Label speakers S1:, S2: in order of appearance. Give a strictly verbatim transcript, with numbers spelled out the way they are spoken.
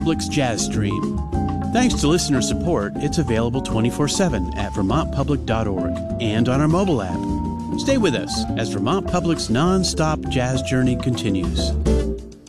S1: Public's Jazz Stream. Thanks to listener support, it's available twenty-four seven at vermont public dot org and on our mobile app. Stay with us as Vermont Public's non-stop jazz journey continues.